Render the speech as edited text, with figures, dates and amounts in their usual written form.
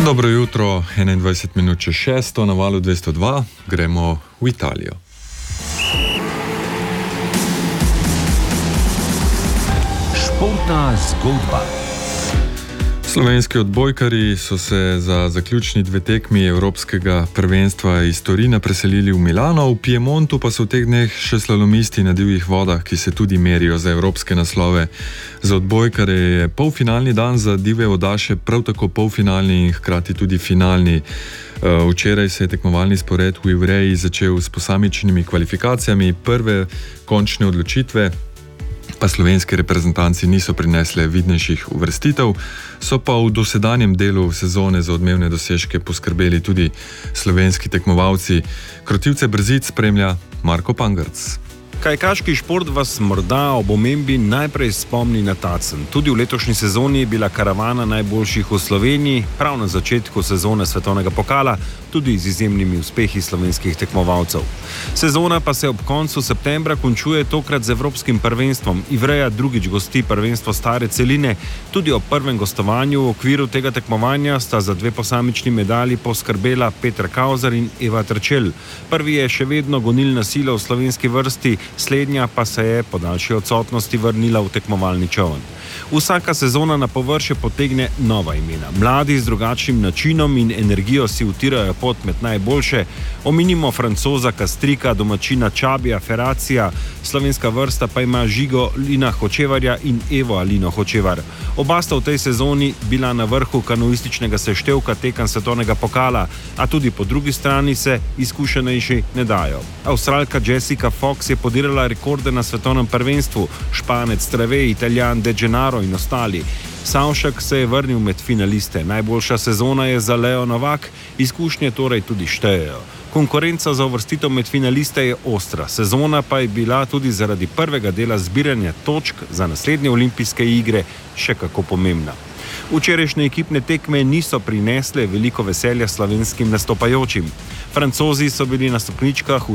Dobro jutro, 21 minut čez 6, na valu 202, gremo v Italijo. Športna zgodba. Slovenski odbojkarji so se za zaključni dve tekmi Evropskega prvenstva iz Torina preselili v Milano, v Piemontu pa so v teh dneh še slalomisti na divjih vodah, ki se tudi merijo za evropske naslove. Za odbojkarje je polfinalni dan, za divje vodaše prav tako polfinalni in hkrati tudi finalni. Včeraj se je tekmovalni spored v Ivreji začel s posamičnimi kvalifikacijami, prve končne odločitve pa slovenski reprezentanci niso prinesle vidnejših uvrstitev, so pa v dosedanjem delu sezone za odmevne dosežke poskrbeli tudi slovenski tekmovalci. Krotivce Brzic spremlja Marko Pangrc. Kajakaški šport vas morda ob omembi najprej spomni na Tacen. Tudi v letošnji sezoni je bila karavana najboljših v Sloveniji, prav na začetku sezone svetovnega pokala, tudi z izjemnimi uspehi slovenskih tekmovalcev. Sezona pa se ob koncu septembra končuje tokrat z Evropskim prvenstvom. Ivreja drugič gosti prvenstvo stare celine. Tudi ob prvem gostovanju v okviru tega tekmovanja sta za dve posamični medalji poskrbela Petra Kauzar in Eva Terčelj. Prvi je še vedno gonilna sila v slovenski vrsti, slednja pa se je po daljši odsotnosti vrnila v tekmovalni čoln. Vsaka sezona na površje potegne nova imena. Mladi z drugačnim načinom in energijo si utirajo pot med najboljše. Omenimo Francoza Kastrika, domačina Čabija Feracija, slovenska vrsta pa ima Žigo Lina Hočevarja in Evo Alino Hočevar. Oba sta v tej sezoni bila na vrhu kanuističnega seštevka tekem svetovnega pokala, a tudi po drugi strani se izkušenejši ne dajo. Avstralka Jessica Fox je podirala rekorde na svetovnem prvenstvu, Španec Trave, Italijan De Gennaro in ostali. Savšek se je vrnil med finaliste. Najboljša sezona je za Leo Novak, izkušnje torej tudi štejejo. Konkurenca za uvrstitev med finaliste je ostra. Sezona pa je bila tudi zaradi prvega dela zbiranja točk za naslednje olimpijske igre še kako pomembna. Včerajšnje ekipne tekme niso prinesle veliko veselja slovenskim nastopajočim. Francozi so bili na stopničkah v